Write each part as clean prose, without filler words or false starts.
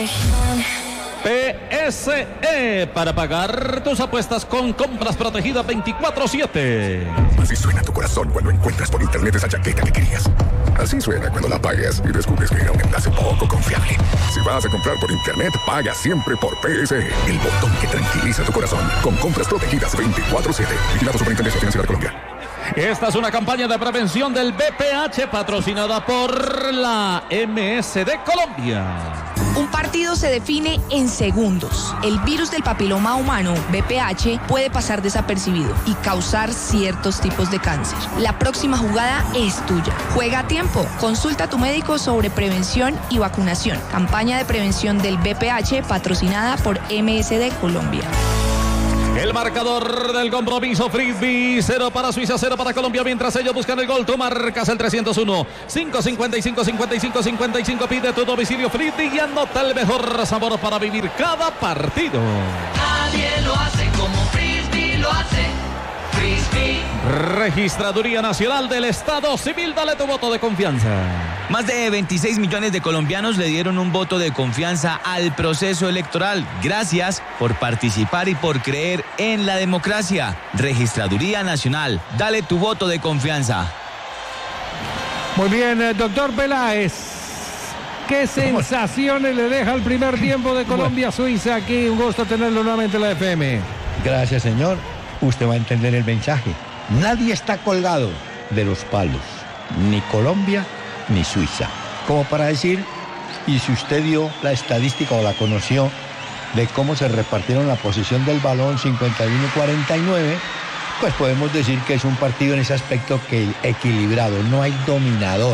PSE, para pagar tus apuestas con compras protegidas 24/7. Así suena tu corazón cuando encuentras por internet esa chaqueta que querías. Así suena cuando la pagas y descubres que era un enlace poco confiable. Si vas a comprar por internet, paga siempre por PSE, el botón que tranquiliza tu corazón. Con compras protegidas 24/7. Vigilado Superintendencia Financiera de Colombia. Esta es una campaña de prevención del BPH patrocinada por la MSD Colombia. Un partido se define en segundos. El virus del papiloma humano, BPH, puede pasar desapercibido y causar ciertos tipos de cáncer. La próxima jugada es tuya. Juega a tiempo. Consulta a tu médico sobre prevención y vacunación. Campaña de prevención del BPH patrocinada por MSD Colombia. El marcador del compromiso, Frisbee, 0 para Suiza, 0 para Colombia, mientras ellos buscan el gol. Tú marcas el 301, 555-55-55, pide tu domicilio Frisbee y anota el mejor sabor para vivir cada partido. Nadie lo hace como Frisbee lo hace. Frisbee. Registraduría Nacional del Estado Civil, dale tu voto de confianza. Más de 26 millones de colombianos le dieron un voto de confianza al proceso electoral. Gracias por participar y por creer en la democracia. Registraduría Nacional, dale tu voto de confianza. Muy bien, doctor Peláez. ¿Qué sensaciones le deja el primer tiempo de Colombia-Suiza? Aquí un gusto tenerlo nuevamente en la FM. Gracias, señor. Usted va a entender el mensaje. Nadie está colgado de los palos. Ni Colombia ni Suiza. Como para decir, y si usted dio la estadística o la conoció de cómo se repartieron la posesión del balón 51-49, pues podemos decir que es un partido en ese aspecto que equilibrado, no hay dominador.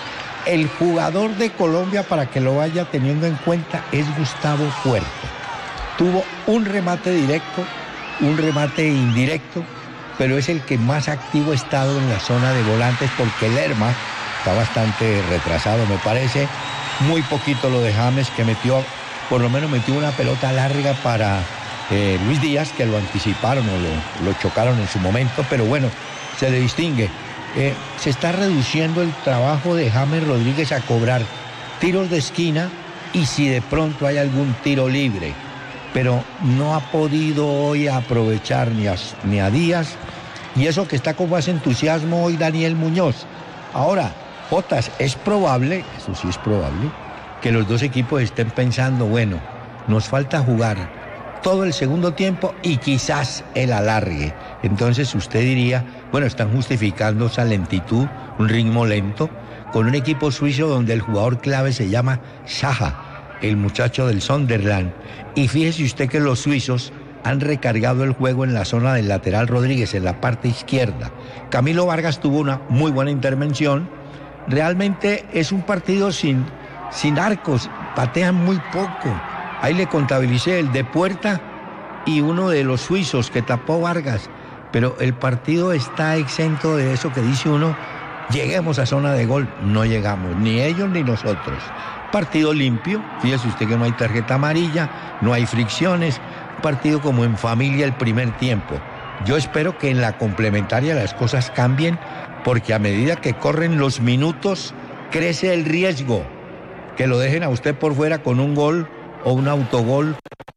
El jugador de Colombia, para que lo vaya teniendo en cuenta, es Gustavo Puerto. Tuvo un remate directo, un remate indirecto, pero es el que más activo ha estado en la zona de volantes porque Lerma está bastante retrasado, me parece. Muy poquito lo de James, que metió, por lo menos metió una pelota larga para Luis Díaz, que lo anticiparon o lo chocaron en su momento, pero bueno, se le distingue. Se está reduciendo el trabajo de James Rodríguez a cobrar tiros de esquina y si de pronto hay algún tiro libre, pero no ha podido hoy aprovechar ni a Díaz, y eso que está con más entusiasmo hoy Daniel Muñoz. Ahora, Jotas, es probable, eso sí es probable, que los dos equipos estén pensando, bueno, nos falta jugar todo el segundo tiempo y quizás el alargue. Entonces usted diría, bueno, están justificando esa lentitud, un ritmo lento, con un equipo suizo donde el jugador clave se llama Saha, el muchacho del Sunderland. Y fíjese usted que los suizos han recargado el juego en la zona del lateral Rodríguez, en la parte izquierda. Camilo Vargas tuvo una muy buena intervención. Realmente es un partido sin arcos, patean muy poco. Ahí le contabilicé el de Puerta y uno de los suizos que tapó Vargas. Pero el partido está exento de eso que dice uno, lleguemos a zona de gol. No llegamos, ni ellos ni nosotros. Partido limpio, fíjese usted que no hay tarjeta amarilla, no hay fricciones, partido como en familia el primer tiempo. Yo espero que en la complementaria las cosas cambien, porque a medida que corren los minutos, crece el riesgo que lo dejen a usted por fuera con un gol o un autogol.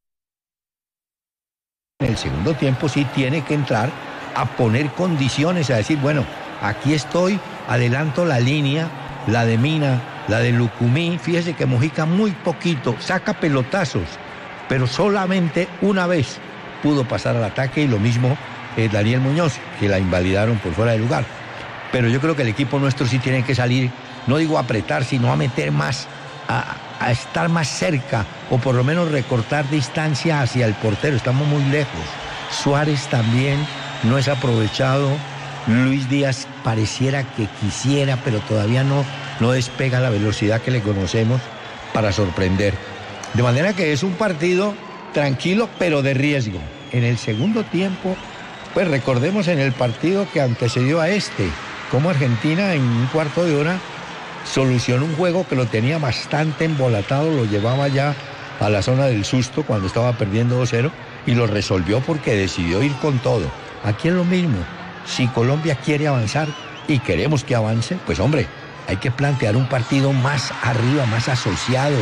En el segundo tiempo sí tiene que entrar a poner condiciones, a decir, bueno, aquí estoy, adelanto la línea, la de Mina, la de Lucumí. Fíjese que Mojica muy poquito, saca pelotazos, pero solamente una vez pudo pasar al ataque, y lo mismo Daniel Muñoz, que la invalidaron por fuera de lugar. Pero yo creo que el equipo nuestro sí tiene que salir, no digo a apretar, sino a meter más, a estar más cerca, o por lo menos recortar distancia hacia el portero. Estamos muy lejos. Suárez también no es aprovechado. Luis Díaz pareciera que quisiera, pero todavía no despega la velocidad que le conocemos para sorprender. De manera que es un partido tranquilo, pero de riesgo. En el segundo tiempo, pues recordemos en el partido que antecedió a este, cómo Argentina en un cuarto de hora solucionó un juego que lo tenía bastante embolatado, lo llevaba ya a la zona del susto cuando estaba perdiendo 2-0 y lo resolvió porque decidió ir con todo. Aquí es lo mismo. Si Colombia quiere avanzar y queremos que avance, pues hombre, hay que plantear un partido más arriba, más asociado,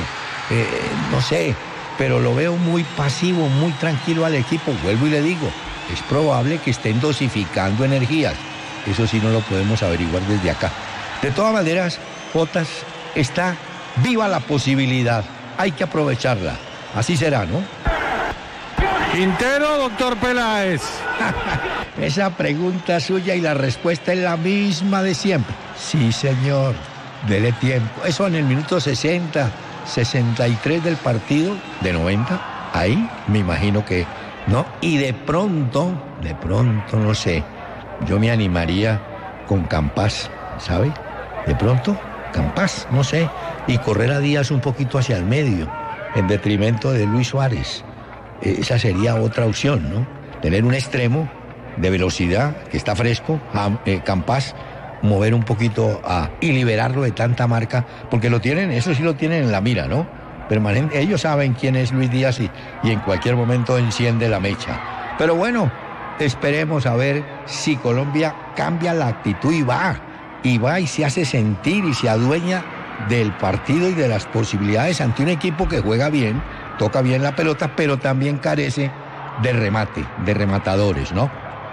no sé, pero lo veo muy pasivo, muy tranquilo al equipo. Vuelvo y le digo, es probable que estén dosificando energías. Eso sí no lo podemos averiguar desde acá. De todas maneras, Jotas, está viva la posibilidad. Hay que aprovecharla. Así será, ¿no? Quintero, doctor Peláez. Esa pregunta suya y la respuesta es la misma de siempre. Sí, señor. Dele tiempo. Eso en el minuto 60, 63 del partido, de 90. Ahí me imagino que no. Y de pronto, no sé. Yo me animaría con Campas, ¿sabe? De pronto, Campas, no sé. Y correr a Díaz un poquito hacia el medio, en detrimento de Luis Suárez. Esa sería otra opción, ¿no? Tener un extremo de velocidad que está fresco, Campas, mover un poquito y liberarlo de tanta marca, porque lo tienen, eso sí lo tienen en la mira, ¿no? Permanente, ellos saben quién es Luis Díaz y en cualquier momento enciende la mecha. Pero bueno, esperemos a ver si Colombia cambia la actitud y va y se hace sentir y se adueña del partido y de las posibilidades ante un equipo que juega bien, toca bien la pelota, pero también carece de remate, de rematadores, ¿no?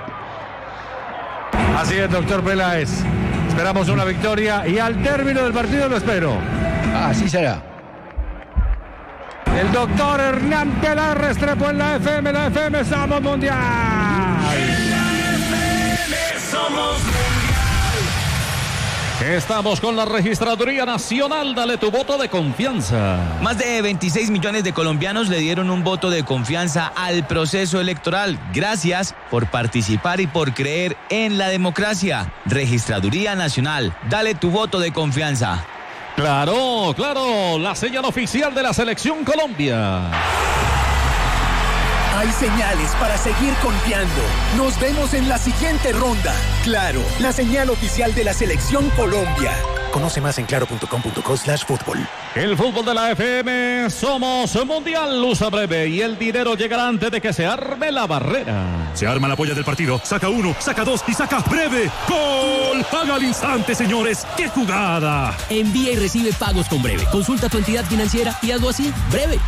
Así es, doctor Peláez. Esperamos una victoria y al término del partido lo espero. Así será. El doctor Hernán Peláez Restrepo en la FM Somos Mundial. En la FM somos mundial. Estamos con la Registraduría Nacional. Dale tu voto de confianza. Más de 26 millones de colombianos le dieron un voto de confianza al proceso electoral. Gracias por participar y por creer en la democracia. Registraduría Nacional. Dale tu voto de confianza. Claro, la señal oficial de la Selección Colombia. Hay señales para seguir confiando. Nos vemos en la siguiente ronda. Claro, la señal oficial de la Selección Colombia. Conoce más en claro.com.co/fútbol. El fútbol de la FM Somos Mundial usa breve y el dinero llegará antes de que se arme la barrera. Se arma la polla del partido, saca uno, saca dos y saca breve. ¡Gol! Paga al instante, señores. ¡Qué jugada! Envía y recibe pagos con breve. Consulta tu entidad financiera y hazlo así, breve.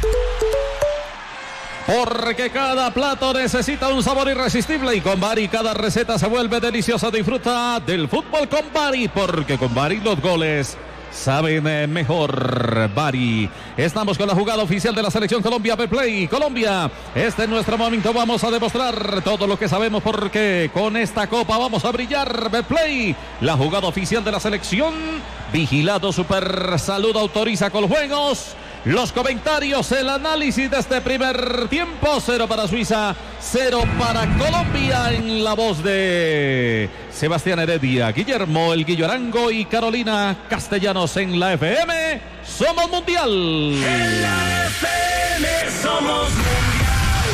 Porque cada plato necesita un sabor irresistible y con Bari cada receta se vuelve deliciosa. Disfruta del fútbol con Bari, porque con Bari los goles saben mejor. Bari. Estamos con la jugada oficial de la Selección Colombia. Betplay Colombia. Este es nuestro momento. Vamos a demostrar todo lo que sabemos, porque con esta copa vamos a brillar. Betplay, la jugada oficial de la selección. Vigilado Super Salud autoriza con juegos. Los comentarios, el análisis de este primer tiempo. 0 para Suiza, 0 para Colombia, en la voz de Sebastián Heredia, Guillermo El Guillo Arango y Carolina Castellanos en la FM. Somos Mundial. En la FM somos mundial.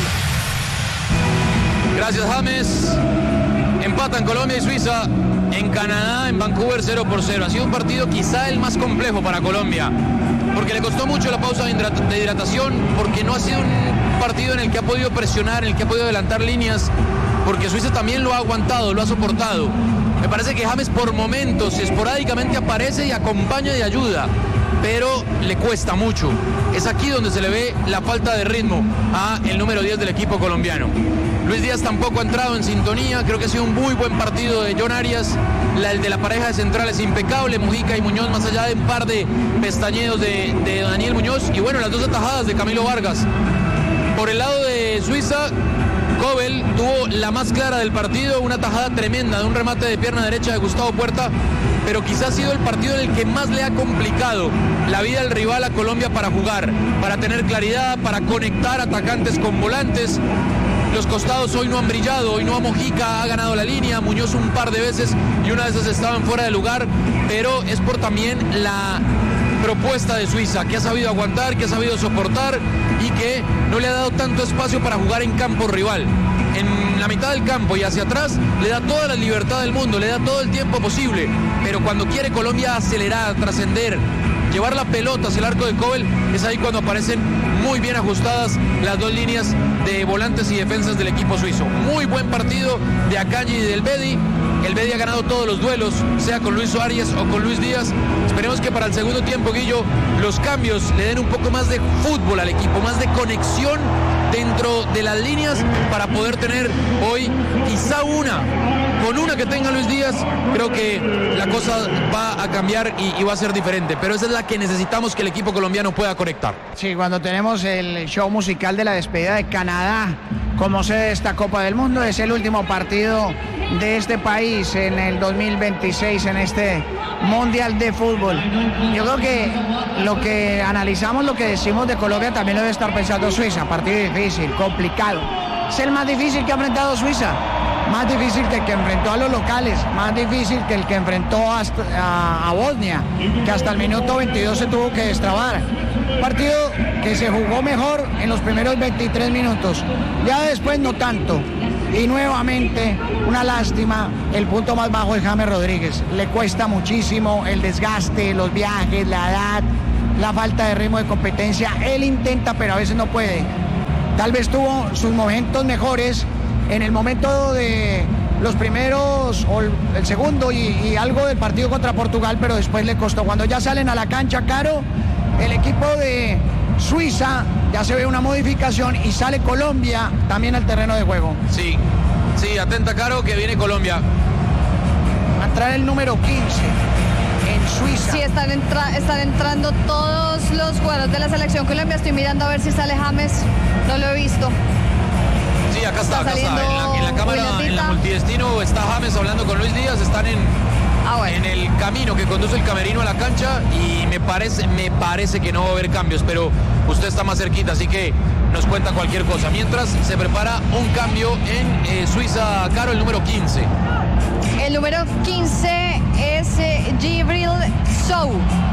Gracias, James. Empatan Colombia y Suiza en Canadá, en Vancouver, 0-0. Ha sido un partido quizá el más complejo para Colombia, porque le costó mucho la pausa de hidratación, porque no ha sido un partido en el que ha podido presionar, en el que ha podido adelantar líneas, porque Suiza también lo ha aguantado, lo ha soportado. Me parece que James por momentos esporádicamente aparece y acompaña y ayuda, pero le cuesta mucho. Es aquí donde se le ve la falta de ritmo a el número 10 del equipo colombiano. Luis Díaz tampoco ha entrado en sintonía. Creo que ha sido un muy buen partido de John Arias. El de la pareja de centrales impecable, Mujica y Muñoz, más allá de un par de pestañeos de Daniel Muñoz. Y bueno, las dos atajadas de Camilo Vargas. Por el lado de Suiza, Kobel tuvo la más clara del partido, una tajada tremenda de un remate de pierna derecha de Gustavo Puerta, pero quizás ha sido el partido en el que más le ha complicado la vida al rival a Colombia para jugar, para tener claridad, para conectar atacantes con volantes. Los costados hoy no han brillado, hoy no a Mojica, ha ganado la línea, Muñoz un par de veces y una de esas estaban fuera de lugar, pero es por también la propuesta de Suiza, que ha sabido aguantar, que ha sabido soportar y que no le ha dado tanto espacio para jugar en campo rival. En la mitad del campo y hacia atrás le da toda la libertad del mundo, le da todo el tiempo posible, pero cuando quiere Colombia acelerar, trascender, llevar la pelota hacia el arco de Kobel, es ahí cuando aparecen muy bien ajustadas las dos líneas de volantes y defensas del equipo suizo. Muy buen partido de Akanji y del Bedi. El Bedia ha ganado todos los duelos, sea con Luis Suárez o con Luis Díaz. Esperemos que para el segundo tiempo, Guillo, los cambios le den un poco más de fútbol al equipo, más de conexión dentro de las líneas para poder tener hoy quizá con una que tenga Luis Díaz, creo que la cosa va a cambiar y va a ser diferente, pero esa es la que necesitamos que el equipo colombiano pueda conectar. Sí, cuando tenemos el show musical de la despedida de Canadá como sede de esta Copa del Mundo, es el último partido de este país en el 2026 en este Mundial de Fútbol. Yo creo que lo que analizamos, lo que decimos de Colombia, también lo debe estar pensando Suiza. Partido difícil, complicado. Es el más difícil que ha enfrentado Suiza. Más difícil que el que enfrentó a los locales, más difícil que el que enfrentó a Bosnia, que hasta el minuto 22 se tuvo que destrabar. Partido que se jugó mejor en los primeros 23 minutos, ya después no tanto. Y nuevamente, una lástima, el punto más bajo es James Rodríguez. Le cuesta muchísimo el desgaste, los viajes, la edad, la falta de ritmo de competencia. Él intenta, pero a veces no puede. Tal vez tuvo sus momentos mejores en el momento de los primeros, o el segundo y algo del partido contra Portugal, pero después le costó. Cuando ya salen a la cancha, Caro, el equipo de Suiza, ya se ve una modificación y sale Colombia también al terreno de juego. Sí, atenta, Caro, que viene Colombia. Va a entrar el número 15 en Suiza. Sí, están entrando todos los jugadores de la selección Colombia. Estoy mirando a ver si sale James, no lo he visto. Sí, acá está. En la cámara, en la multidestino está James hablando con Luis Díaz, están en el camino que conduce el camerino a la cancha y me parece que no va a haber cambios, pero usted está más cerquita, así que nos cuenta cualquier cosa. Mientras se prepara un cambio en Suiza, Caro, el número 15. El número 15 es Djibril Sow,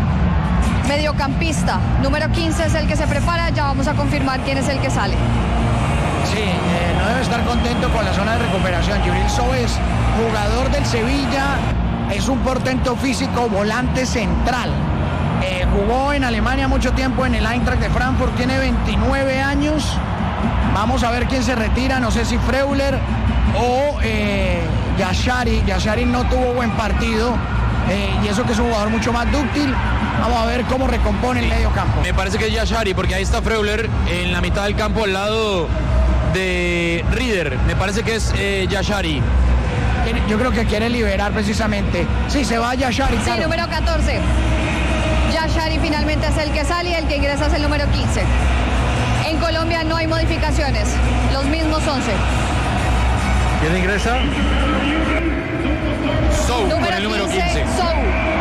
mediocampista. Número 15 es el que se prepara, ya vamos a confirmar quién es el que sale. Sí, no debe estar contento con la zona de recuperación. Djibril Sow es jugador del Sevilla, es un portento físico, volante central. Jugó en Alemania mucho tiempo en el Eintracht de Frankfurt, tiene 29 años. Vamos a ver quién se retira, no sé si Freuler o Yashari. Yashari no tuvo buen partido y eso que es un jugador mucho más dúctil. Vamos a ver cómo recompone el medio campo. Me parece que es Yashari, porque ahí está Freuler en la mitad del campo al lado de Rieder. Me parece que es Yashari. Yo creo que quiere liberar precisamente. Sí, se va Yashari. Sí, claro. Número 14. Yashari finalmente es el que sale y el que ingresa es el número 15. En Colombia no hay modificaciones, los mismos 11. ¿Quién ingresa? Sow, número el número 15. Sow.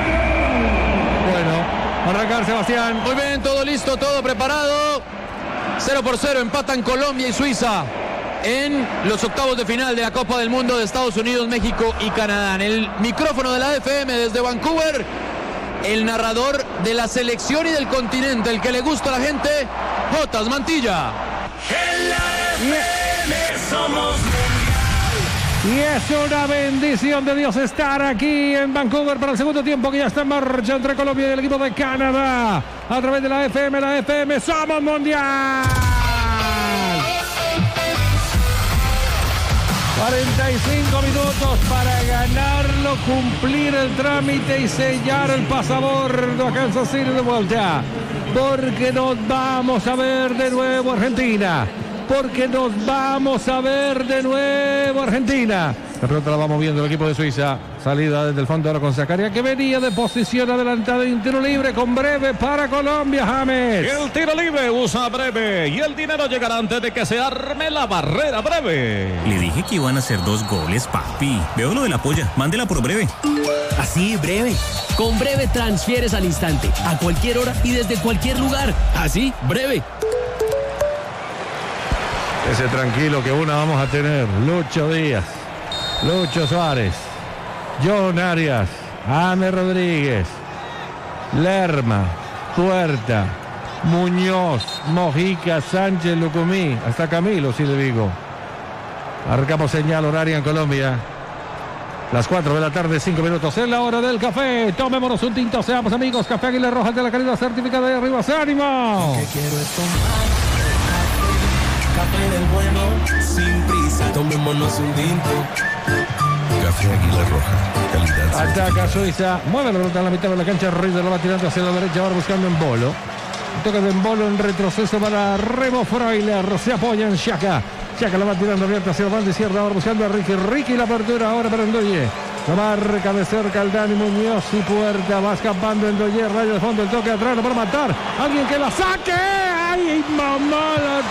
Bueno, arrancar, Sebastián. Muy bien, todo listo, todo preparado. 0-0, empatan Colombia y Suiza en los octavos de final de la Copa del Mundo de Estados Unidos, México y Canadá. En el micrófono de la FM desde Vancouver, el narrador de la selección y del continente, el que le gusta a la gente, Jotas Mantilla. En la FM somos Y es una bendición de Dios estar aquí en Vancouver para el segundo tiempo que ya está en marcha entre Colombia y el equipo de Canadá. A través de la FM somos mundial. 45 minutos para ganarlo, cumplir el trámite y sellar el pasabordo a Kansas City de vuelta. Porque nos vamos a ver de nuevo Argentina. Porque nos vamos a ver de nuevo Argentina. De pronto la vamos viendo el equipo de Suiza. Salida desde el fondo ahora con Zacaria, que venía de posición adelantada en tiro libre con Breve para Colombia, James. El tiro libre usa Breve y el dinero llegará antes de que se arme la barrera. Breve. Le dije que iban a hacer 2 goles, papi. Veo lo de la polla. Mándela por Breve. Así, Breve. Con Breve transfieres al instante, a cualquier hora y desde cualquier lugar. Así, Breve. Ese tranquilo que una vamos a tener. Lucho Díaz, Lucho Suárez, John Arias, James Rodríguez, Lerma, Puerta, Muñoz, Mojica, Sánchez, Lucumí, hasta Camilo, si le digo. Arrancamos señal horaria en Colombia. Las 4 de la tarde, 5 minutos. Es la hora del café. Tomémonos un tinto, seamos amigos. Café Águila Roja de la calidad certificada de Arriba. ¡Ánimo! Que quiero es tomar café del bueno, sin prisa. Tomémonos un tinto. Café Águila Roja, calidad. Ataca Suiza, mueve la pelota en la mitad de la cancha, Reyes la va tirando hacia la derecha, va buscando en Bolo. Toca de Embolo en retroceso para Remo Freuler, se apoya en Xhaka. Xhaka la va tirando abierta hacia la banda izquierda, ahora buscando a Ricky la apertura ahora para Ndoye. La marca de cerca el Dani Muñoz y Puerta, va escapando Ndoye, rayo de fondo, el toque atrás para matar. Alguien que la saque. ¡Ay, mamá! La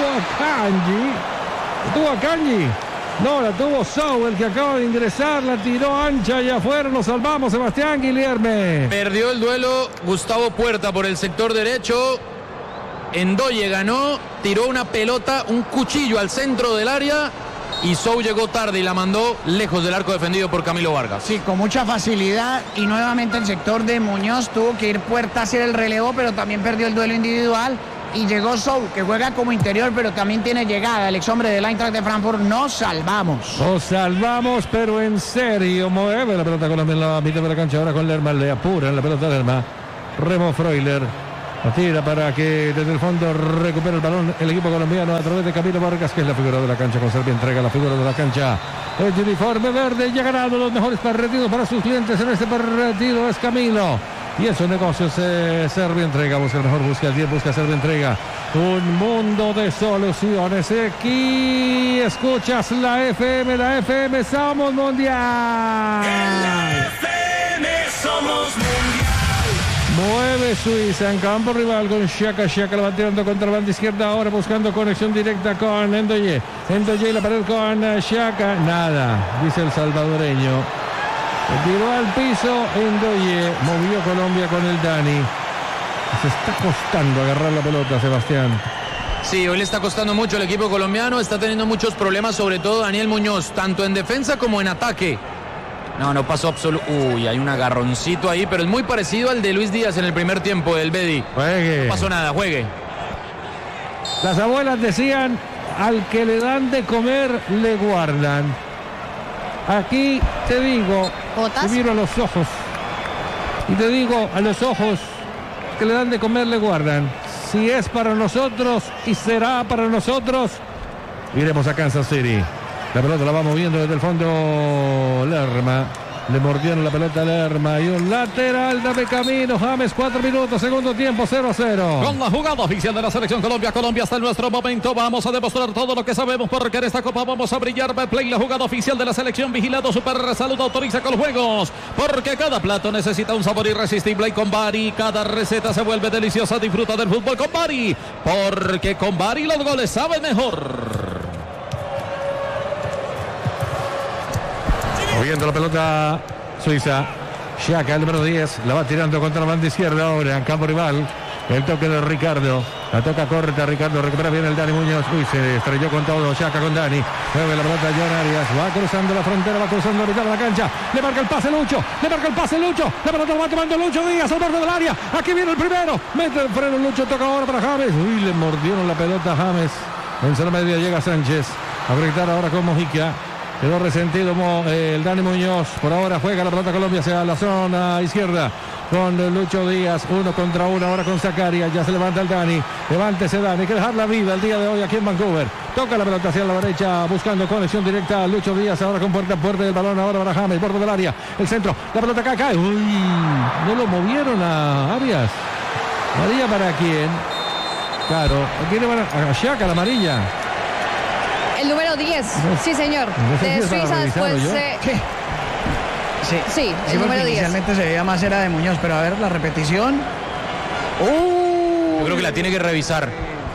tuvo Kanji. No, la tuvo Sau, el que acaba de ingresar, la tiró ancha y afuera, nos salvamos, Sebastián Guilherme. Perdió el duelo Gustavo Puerta por el sector derecho. Ndoye ganó, tiró una pelota, un cuchillo al centro del área y Sau llegó tarde y la mandó lejos del arco defendido por Camilo Vargas. Sí, con mucha facilidad y nuevamente el sector de Muñoz tuvo que ir Puerta a hacer el relevo, pero también perdió el duelo individual. Y llegó Sau, que juega como interior, pero también tiene llegada. El exhombre del Eintracht de Frankfurt. Nos salvamos. Nos salvamos, pero en serio. Mueve la pelota Colombia en la mitad de la cancha. Ahora con Lerma, le apura en la pelota Lerma. Remo Freuler la tira para que desde el fondo recupere el balón el equipo colombiano a través de Camilo Vargas, que es la figura de la cancha. Conserva y entrega la figura de la cancha. El uniforme verde ya ha ganado los mejores partidos para sus clientes en este partido. Es Camilo. Y es un negocio, Servio Entrega, busca el mejor, busca el 10, busca Servio Entrega. Un mundo de soluciones. Aquí escuchas la FM somos mundial. En la FM somos mundial. Mueve Suiza en campo rival con Xhaka. Xhaka la va tirando contra la banda izquierda, ahora buscando conexión directa con Ndoye. Ndoye la pared con Xhaka. Nada, dice el salvadoreño. Tiró al piso Ndoye, movió Colombia con el Dani. Se está costando agarrar la pelota, Sebastián. Sí, hoy le está costando mucho el equipo colombiano, está teniendo muchos problemas, sobre todo Daniel Muñoz, tanto en defensa como en ataque. No pasó absoluto. Uy, hay un agarroncito ahí, pero es muy parecido al de Luis Díaz en el primer tiempo del Bedi. Juegue. No pasó nada, juegue. Las abuelas decían, al que le dan de comer, le guardan. Aquí te digo, te miro a los ojos y te digo a los ojos que le dan de comer, le guardan. Si es para nosotros y será para nosotros, iremos a Kansas City. La pelota la va moviendo desde el fondo Lerma. Le mordieron la pelota a Lerma y un lateral de camino. James, 4 minutos, segundo tiempo, 0-0. Con la jugada oficial de la selección Colombia. Colombia hasta en nuestro momento. Vamos a demostrar todo lo que sabemos porque en esta copa vamos a brillar. Play, la jugada oficial de la selección. Vigilado Super Salud autoriza con los juegos. Porque cada plato necesita un sabor irresistible y con Bari cada receta se vuelve deliciosa. Disfruta del fútbol con Bari. Porque con Bari los goles saben mejor. Moviendo la pelota Suiza. Xhaka, el número 10, la va tirando contra la banda izquierda ahora en campo rival. El toque de Ricardo. La toca corta, Ricardo recupera bien el Dani Muñoz. Uy, se estrelló con todo Xhaka con Dani. Mueve la pelota John Arias. Va cruzando la frontera, va cruzando la mitad de la cancha. Le marca el pase Lucho. La pelota la va tomando Lucho Díaz al borde del área. Aquí viene el primero. Mete el freno Lucho, toca ahora para James. Uy, le mordieron la pelota a James. En la media llega Sánchez. A gritar ahora con Mojica. Quedó resentido el Dani Muñoz. Por ahora juega la pelota Colombia hacia la zona izquierda con Lucho Díaz. 1 contra 1 ahora con Zakaria. Ya se levanta el Dani. Levántese Dani. Hay que dejar la vida el día de hoy aquí en Vancouver. Toca la pelota hacia la derecha buscando conexión directa a Lucho Díaz. Ahora con puerta del balón. Ahora para James. Borde del área. El centro. La pelota acá cae. Uy, no lo movieron a Arias. ¿Amarilla para quién? Claro. Aquí le van a Xhaka la amarilla. El número 10, sí señor, de Suiza después Sí, el número 10. Inicialmente se veía más era de Muñoz, pero a ver la repetición. Yo creo que la tiene que revisar.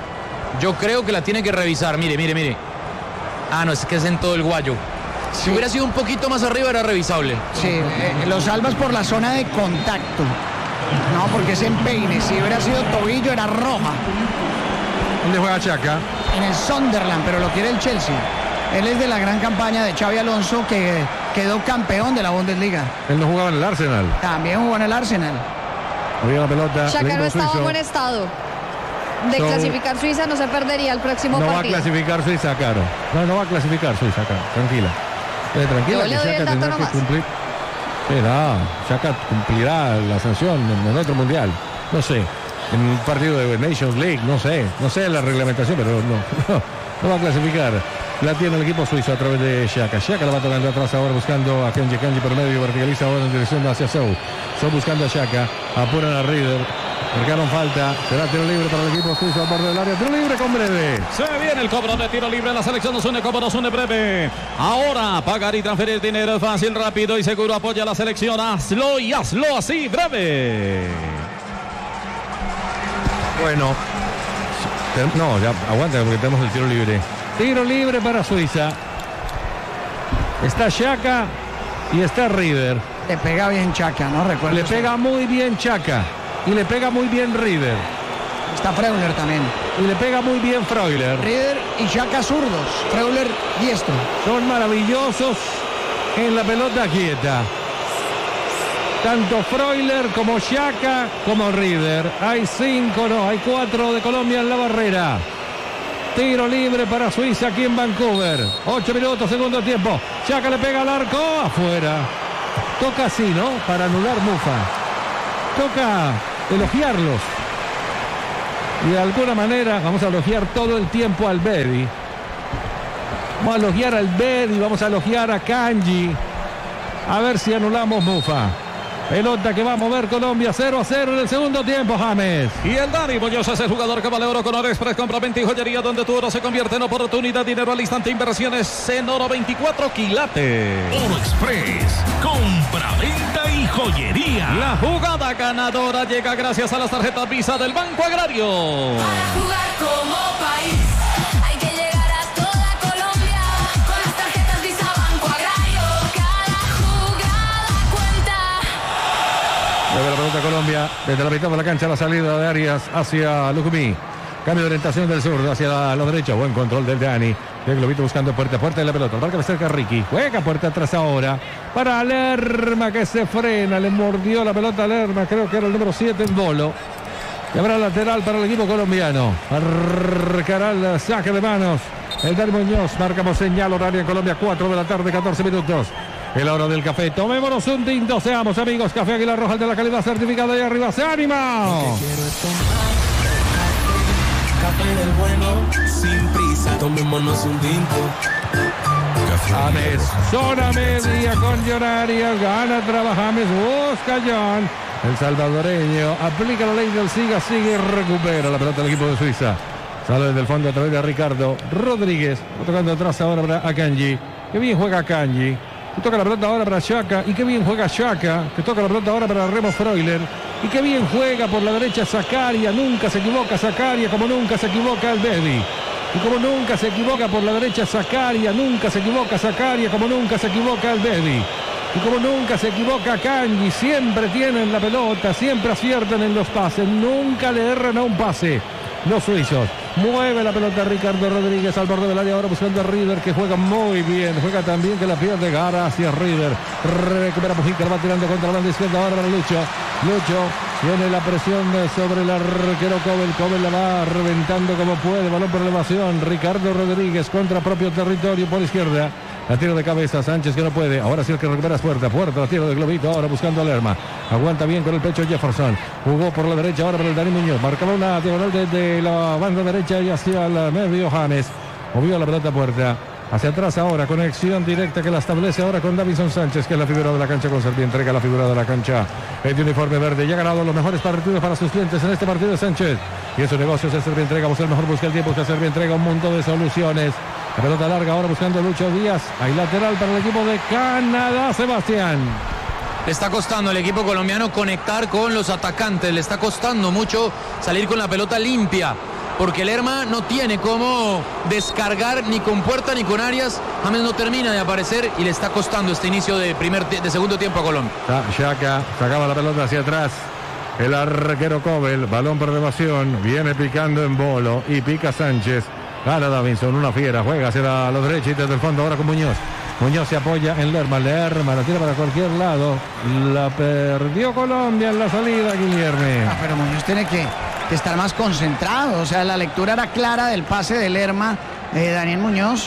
Mire. Ah, no, es que es en todo el guayo. Si hubiera sido un poquito más arriba era revisable. Sí, lo salvas por la zona de contacto. No, porque es empeine. Si hubiera sido tobillo era roja. ¿Dónde juega Xhaka? En el Sunderland, pero lo quiere el Chelsea. Él es de la gran campaña de Xabi Alonso, que quedó campeón de la Bundesliga. Él no jugaba en el Arsenal. También jugó en el Arsenal. Había la pelota. Xhaka no estaba en buen estado. De clasificar Suiza no se perdería el próximo partido. No va a clasificar Suiza, Caro. No va a clasificar Suiza, Caro. Tranquila. Tranquila, yo le doy el dato nomás. Sí, Xhaka cumplirá la sanción en otro mundial. No sé. En un partido de Nations League, no sé la reglamentación, pero no va a clasificar. La tiene el equipo suizo a través de Xhaka. Xhaka la va tocando atrás ahora buscando a Kanji. Kanji por medio, verticaliza ahora en dirección hacia Sou. Sou buscando a Xhaka. Apuran a Rieder. Marcaron falta. Será tiro libre para el equipo suizo al borde del área. Tiro libre con Breve. Se viene el cobro de tiro libre. La selección nos une como nos une Breve. Ahora pagar y transferir dinero es fácil, rápido y seguro. Apoya a la selección. Hazlo y hazlo así, Breve. Bueno. No, ya aguanta porque tenemos el tiro libre. Tiro libre para Suiza. Está Xhaka y está Rieder. Le pega bien Xhaka, ¿no? Recuerda. Le pega muy bien Xhaka. Y le pega muy bien Rieder. Está Freuler también. Y le pega muy bien Freuler. Rieder y Xhaka zurdos. Freuler diestro. Son maravillosos en la pelota quieta. Tanto Freuler como Xhaka como Rieder. Hay 4 de Colombia en la barrera. Tiro libre para Suiza aquí en Vancouver. 8 minutos, segundo tiempo. Xhaka le pega al arco. Afuera. Toca así, ¿no? Para anular Mufa. Toca elogiarlos. Y de alguna manera vamos a elogiar todo el tiempo al Bedi. Vamos a elogiar al Bedi. Vamos a elogiar a Kanji. A ver si anulamos Mufa. Pelota que va a mover Colombia 0-0 en el segundo tiempo, James. Y el Dani Muñoz es el jugador que vale oro con Oro Express. Compra 20 y joyería donde tu oro se convierte en oportunidad. Dinero al instante, inversiones en oro 24 quilates. Oro Express. Compra, venta y joyería. La jugada ganadora llega gracias a las tarjetas Visa del Banco Agrario. Para jugar como país. Hay que llegar a toda Colombia. Con las tarjetas Visa Banco Agrario. Cada jugada cuenta. Luego la pelota Colombia, desde la mitad de la cancha, la salida de Arias hacia Lucumí. Cambio de orientación del sur hacia la derecha. Buen control del Dani. El globito buscando puerta de la pelota. Marca cerca Ricky. Juega puerta atrás ahora. Para Lerma que se frena. Le mordió la pelota a Lerma. Creo que era el número 7 en Bolo. Y habrá lateral para el equipo colombiano. Marcará el saque de manos. El Dani Muñoz. Marcamos señal horaria en Colombia. 4 de la tarde, 14 minutos. El hora del café. Tomémonos un tinto. Seamos amigos. Café Águila Roja, el de la calidad certificada. Y arriba se anima. Café del bueno, sin prisa, tomémonos un tinto. James, zona media con John Arias, gana, trabaja James, busca John. El salvadoreño aplica la ley del sigue y recupera la pelota del equipo de Suiza. Sale desde el fondo a través de Ricardo Rodríguez. Va tocando atrás ahora para Akanji. Qué bien juega Akanji. Que toca la pelota ahora para Xhaka. Y qué bien juega Xhaka. Que toca la pelota ahora para Remo Freuler. Y qué bien juega por la derecha Zakaria. Nunca se equivoca Zakaria como nunca se equivoca el Bedi. Y como nunca se equivoca por la derecha Zakaria. Nunca se equivoca Zakaria como nunca se equivoca el Bedi. Y como nunca se equivoca Kanji. Siempre tienen la pelota. Siempre aciertan en los pases. Nunca le erran a un pase los suizos. Mueve la pelota Ricardo Rodríguez al borde del área ahora buscando a Rieder que juega muy bien. Juega también que la pierde Gara hacia Rieder. Recupera Mujica, la va tirando contra la banda izquierda ahora para Lucho. Lucho tiene la presión sobre el arquero Cobel. Cobel la va reventando como puede. Balón por elevación. Ricardo Rodríguez contra propio territorio por izquierda. La tiro de cabeza, Sánchez que no puede. Ahora sí el que recupera es Puerta. Puerta, la tiro de globito. Ahora buscando a Lerma. Aguanta bien con el pecho Jefferson. Jugó por la derecha ahora para el Dani Muñoz. Marcaba una diagonal desde la banda derecha y hacia el medio James. Movió la pelota Puerta. Hacia atrás ahora, conexión directa que la establece ahora con Davinson Sánchez, que es la figura de la cancha con Servi. Entrega la figura de la cancha de uniforme verde. Ya ha ganado los mejores partidos para sus clientes en este partido de Sánchez. Y en su negocio es Servi Entrega. Busca el mejor, busca el tiempo, busca Servi Entrega. Un montón de soluciones. La pelota larga ahora buscando Lucho Díaz. Hay lateral para el equipo de Canadá, Sebastián. Le está costando al equipo colombiano conectar con los atacantes. Le está costando mucho salir con la pelota limpia. Porque Lerma no tiene cómo descargar ni con Puerta ni con Arias. James no termina de aparecer y le está costando este inicio de segundo tiempo a Colombia. Xhaka sacaba la pelota hacia atrás. El arquero Cobel, balón por elevación. Viene picando en Bolo y pica Sánchez. Gana Davinson, una fiera, juega hacia la derecha y desde el fondo ahora con Muñoz. Muñoz se apoya en Lerma, Lerma la tira para cualquier lado. La perdió Colombia en la salida, Guillermo. Pero Muñoz tiene que estar más concentrado, o sea, la lectura era clara del pase de Lerma. Daniel Muñoz,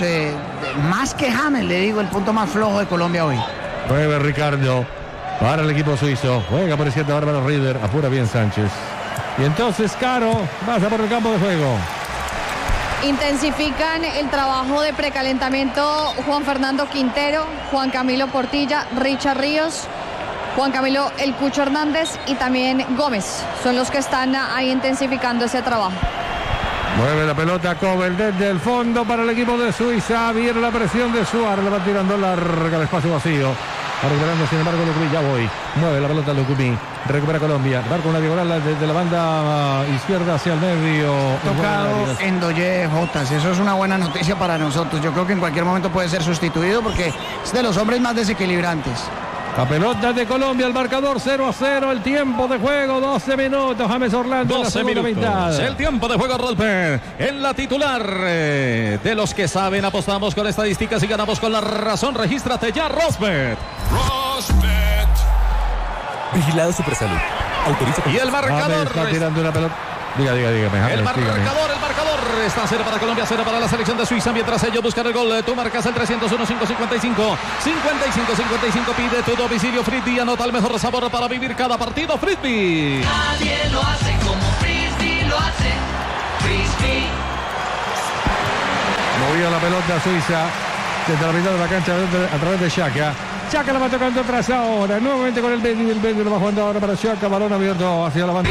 más que James, le digo, el punto más flojo de Colombia hoy. Mueve Ricardo para el equipo suizo, juega por izquierda ahora para Rieder, apura bien Sánchez. Y entonces Caro pasa por el campo de juego. Intensifican el trabajo de precalentamiento Juan Fernando Quintero, Juan Camilo Portilla, Richard Ríos, Juan Camilo El Cucho Hernández y también Gómez. Son los que están ahí intensificando ese trabajo. Mueve la pelota Kobel desde el fondo para el equipo de Suiza. Viene la presión de Suárez. Le va tirando larga al espacio vacío. Recuperando, sin embargo, Lucumí. Ya voy. Mueve la pelota Lucumí. Recupera Colombia. Marca una diagonal desde la banda izquierda hacia el medio. Tocado en Doye Jotas. Eso es una buena noticia para nosotros. Yo creo que en cualquier momento puede ser sustituido porque es de los hombres más desequilibrantes. La pelota de Colombia, el marcador 0-0, el tiempo de juego 12 minutos. James Orlando 12 en la minutos. mitad. El tiempo de juego, Rolper. En la titular de los que saben, apostamos con estadísticas y ganamos con la razón. Regístrate ya, Rosbet. Rosbet. Vigilado Supersalud. Autoriza. Y el marcador. Está tirando una pelota. Dígame. El marcador está 0 para Colombia, 0 para la selección de Suiza. Mientras ellos buscan el gol, tú marcas el 301-555. 55-55. Pide tu domicilio Frisbee. Anota el mejor sabor para vivir cada partido. Frisbee. Nadie lo hace como Frisbee lo hace. Frisbee. Movía la pelota Suiza desde la mitad de la cancha a través de Xhaka. Xhaka la va tocando atrás ahora. Nuevamente con el Bendy. El Bendy lo va jugando ahora para Xhaka. Balón abierto hacia la banda.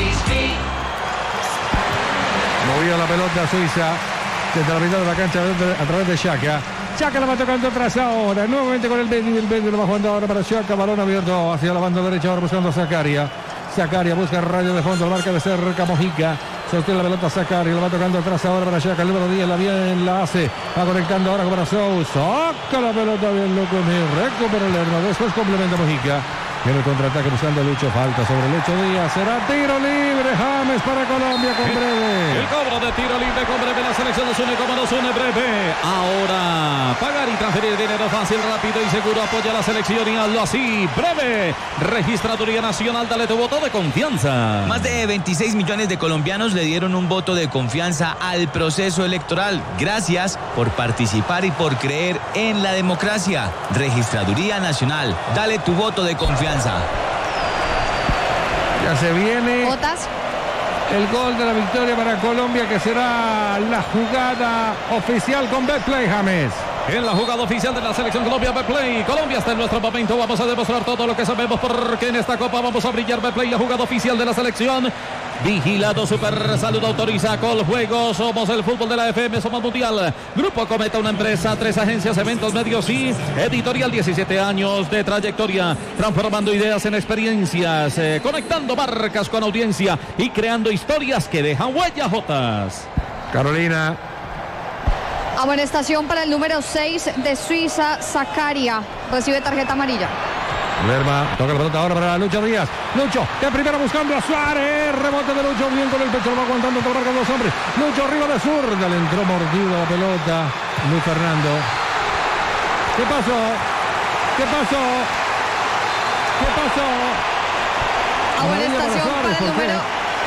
Movía la pelota Suiza desde la mitad de la cancha a través de Xhaka. Xhaka la va tocando atrás ahora. Nuevamente con el Bendy. El Bendy lo va jugando ahora para Xhaka. Balón abierto hacia la banda derecha. Ahora buscando a Zakaria. Zakaria busca el rayo de fondo. Marca de cerca Mojica. Sostiene la pelota Zakaria. La va tocando atrás ahora para Xhaka. El número 10 la bien la hace. Va conectando ahora para Sou. Saca la pelota bien loco. Recupera Lerma. Después complementa Mojica. Viene el contraataque buscando a Lucho. Falta sobre Lucho Díaz. Será tiro libre. James para Colombia con Breve. El cobro de tiro libre con Breve. La selección nos une como nos une Breve. Ahora pagar y transferir dinero fácil, rápido y seguro. Apoya a la selección y hazlo así. Breve. Registraduría Nacional. Dale tu voto de confianza. Más de 26 millones de colombianos le dieron un voto de confianza al proceso electoral. Gracias por participar y por creer en la democracia. Registraduría Nacional. Dale tu voto de confianza. Ya se viene ¿Votas? el gol de la victoria para Colombia, que será la jugada oficial con Betplay, James. En la jugada oficial de la selección Colombia, Betplay. Colombia está en nuestro momento. Vamos a demostrar todo lo que sabemos porque en esta copa vamos a brillar. Betplay, la jugada oficial de la selección. Vigilado Super Salud, autoriza Coljuego. Somos el fútbol de la FM, somos mundial. Grupo Cometa, una empresa, 3 agencias, eventos, medios y editorial. 17 años de trayectoria, transformando ideas en experiencias, conectando marcas con audiencia y creando historias que dejan huellas, Jotas. Carolina. Amonestación para el número 6 de Suiza, Zakaria. Recibe tarjeta amarilla. Lerma toca la pelota ahora para Lucho Díaz. Lucho, de primero buscando a Suárez. Rebote de Lucho, bien con el pecho, lo va aguantando, te lo marcan 2 hombres. Lucho arriba de zurda, le entró mordido la pelota. Luis Fernando. ¿Qué pasó? Amonestación para el número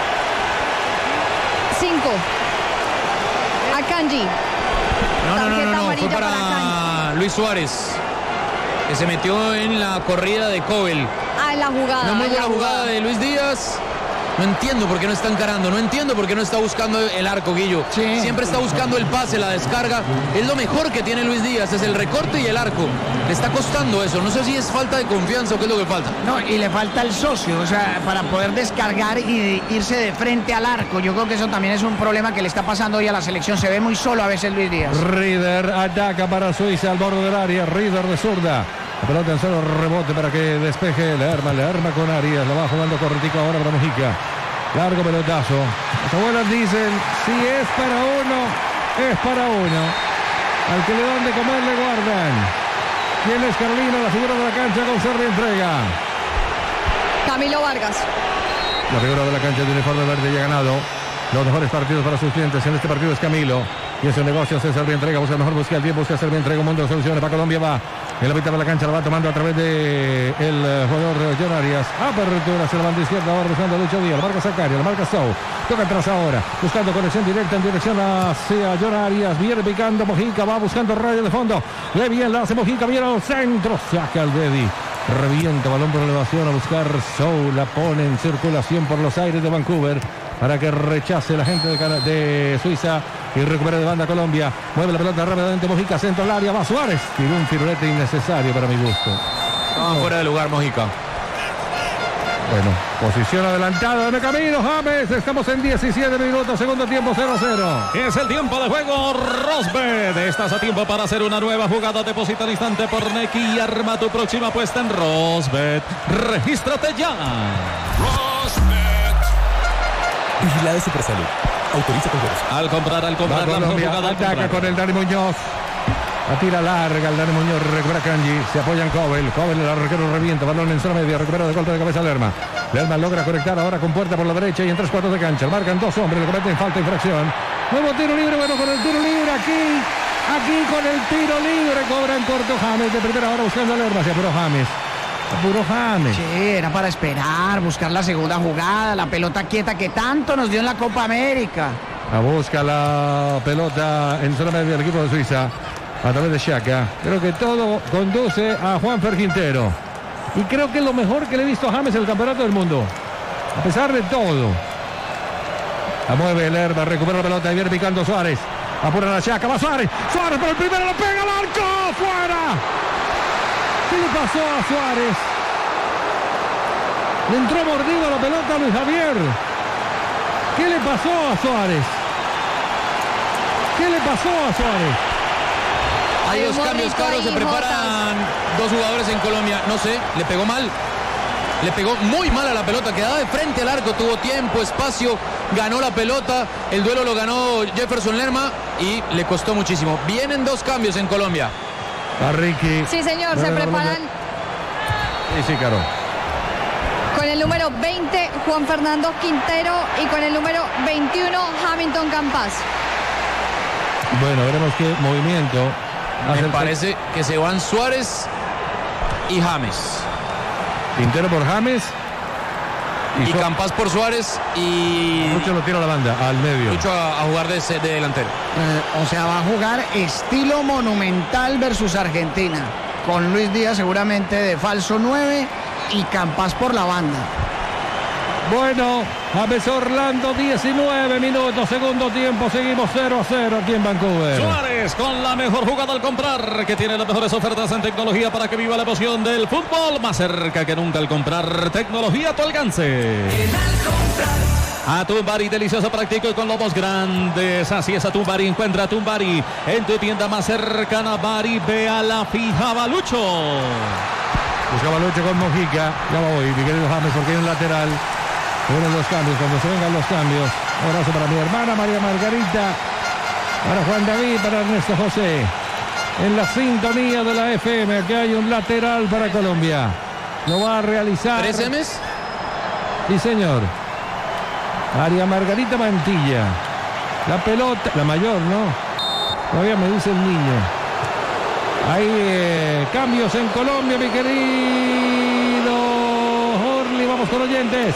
5. Akanji. No, fue para Luis Suárez, que se metió en la corrida de Kobel. En la jugada. Una muy buena jugada de Luis Díaz. No entiendo por qué no está encarando, no entiendo por qué no está buscando el arco, Guillo. Sí. Siempre está buscando el pase, la descarga. Es lo mejor que tiene Luis Díaz, es el recorte y el arco. Le está costando eso, no sé si es falta de confianza o qué es lo que falta. No, y le falta el socio, o sea, para poder descargar y irse de frente al arco. Yo creo que eso también es un problema que le está pasando hoy a la selección. Se ve muy solo a veces Luis Díaz. Rieder ataca para Suiza al borde del área. Rieder de zurda. La pelota en solo rebote para que despeje Lerma con Arias. La va jugando corretico ahora para Mojica. Largo pelotazo. Las abuelas dicen, si es para uno, es para uno. Al que le dan de comer le guardan. ¿Quién es Carolina? La figura de la cancha con Servi entrega. Camilo Vargas. La figura de la cancha de uniforme verde ya ha ganado los mejores partidos para sus clientes. En este partido es Camilo. Y es un negocio, César bien entrega, busca el mejor, busca el tiempo, busca César bien entrega, un mundo de soluciones para Colombia, va en la mitad de la cancha, la va tomando a través de el jugador John Arias, apertura hacia la banda izquierda, ahora buscando a Lucho Díaz, la marca Zakaria, la marca Sou, toca atrás ahora, buscando conexión directa en dirección hacia John Arias, viene picando Mojica, va buscando rayo de fondo, le bien la hace Mojica, viene al centro, saca el Dedi. Revienta, balón por elevación a buscar Sou, la pone en circulación por los aires de Vancouver. para que rechace la gente de Suiza y recupera de banda Colombia. Mueve la pelota rápidamente Mojica, centro al área, va Suárez. Tiró un firulete innecesario para mi gusto. Fuera de lugar, Mojica. Bueno, posición adelantada de Camilo James. Estamos en 17 minutos, segundo tiempo 0-0. Es el tiempo de juego, Rosbet. Estás a tiempo para hacer una nueva jugada. Deposita al instante por Nequi y arma tu próxima apuesta en Rosbet. Regístrate ya. Vigilado Supersalud. Autoriza con voz. Al comprar la mejor jugada. Ataca con el Dani Muñoz. La tira larga el Dani Muñoz, recupera Kanji, se apoya en Cobel, el arquero revienta, balón en zona media, recupera de golpe de cabeza Lerma. Lerma logra conectar ahora con Puerta por la derecha y en 3/4 de cancha. Marcan dos hombres, le cometen falta, infracción. Nuevo tiro libre, bueno, con el tiro libre aquí con el tiro libre, cobra en corto James, de primera hora buscando a Lerma, se apuró James. Sí, era para esperar, buscar la segunda jugada, la pelota quieta que tanto nos dio en la Copa América. Busca la pelota en zona media del equipo de Suiza. A través de Xhaka. Creo que todo conduce a Juanfer Quintero. Y creo que es lo mejor que le he visto a James en el campeonato del mundo. A pesar de todo. La mueve Lerma, recupera la pelota y viene picando Suárez. Apura a Xhaka, va Suárez. Suárez por el primero, lo pega al arco. ¡Fuera! ¿Qué le pasó a Suárez? Le entró mordido a la pelota a Luis Javier. ¿Qué le pasó a Suárez? Hay dos cambios, Carlos, se preparan dos jugadores en Colombia. No sé, le pegó mal. Le pegó muy mal a la pelota, quedaba de frente al arco, tuvo tiempo, espacio, ganó la pelota. El duelo lo ganó Jefferson Lerma y le costó muchísimo. Vienen dos cambios en Colombia. A Ricky. Sí, señor, se preparan. Sí, Caro. Con el número 20, Juan Fernando Quintero, y con el número 21, Hamilton Campas. Bueno, veremos qué movimiento. Me parece que se van Suárez y James. Quintero por James. Y Campas por Suárez y... Lucho lo tira a la banda, al medio. Lucho a jugar de delantero. O sea, va a jugar estilo Monumental versus Argentina. Con Luis Díaz seguramente de falso 9 y Campas por la banda. Bueno, James Orlando, 19 minutos, segundo tiempo, seguimos 0-0 aquí en Vancouver. Suárez con la mejor jugada al comprar, que tiene las mejores ofertas en tecnología para que viva la emoción del fútbol, más cerca que nunca al comprar, tecnología a tu alcance. Atumbari, delicioso, práctico y con lomos grandes. Así es, Atumbari. Encuentra Atumbari en tu tienda más cercana. Bari, ve a la fija, Balucho. Buscaba Lucho con Mojica. Ya va hoy, mi querido James, porque hay un lateral. Vienen los cambios, cuando se vengan los cambios. Un abrazo para mi hermana María Margarita, para Juan David, para Ernesto José. En la sintonía de la FM, aquí hay un lateral para Colombia. Lo va a realizar. ¿3 M's? Sí, señor. María Margarita Mantilla. La pelota, la mayor, ¿no? Todavía me dice el niño. Hay cambios en Colombia, mi querido Orly. Vamos con oyentes.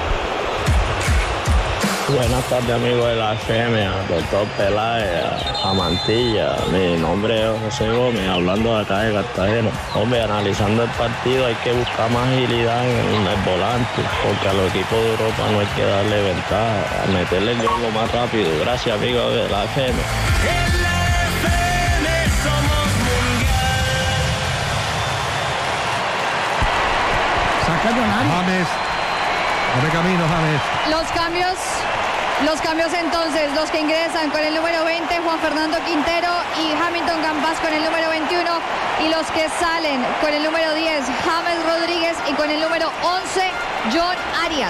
Buenas tardes, amigos de la FM, doctor Peláez, a Mantilla. Mi nombre es José Gómez, hablando de acá de Cartagena. Hombre, analizando el partido hay que buscar más agilidad en el volante, porque a los equipos de Europa no hay que darle ventaja, a meterle el gol lo más rápido. Gracias, amigos de la FM. Saca Jonari. James. De camino, James. Los cambios entonces, los que ingresan con el número 20, Juan Fernando Quintero y Hamilton Campas con el número 21, y los que salen con el número 10, James Rodríguez, y con el número 11, John Arias.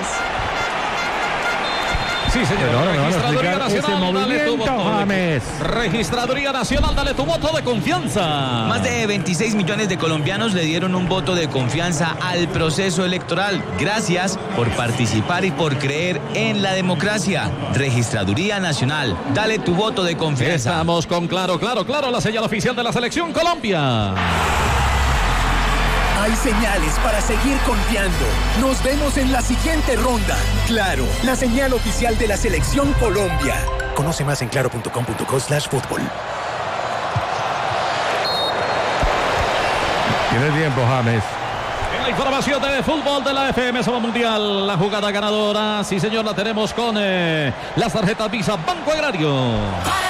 Sí, señor. Registraduría Nacional, dale tu voto. James. Registraduría Nacional, dale tu voto de confianza. Más de 26 millones de colombianos le dieron un voto de confianza al proceso electoral. Gracias por participar y por creer en la democracia. Registraduría Nacional, dale tu voto de confianza. Estamos con Claro, la señal oficial de la Selección Colombia. Hay señales para seguir confiando. Nos vemos en la siguiente ronda. Claro, la señal oficial de la Selección Colombia. Conoce más en claro.com.co/fútbol. Tiene tiempo, James. La información de fútbol de la FM Zona Mundial. La jugada ganadora, sí señor, la tenemos con las tarjetas Visa Banco Agrario.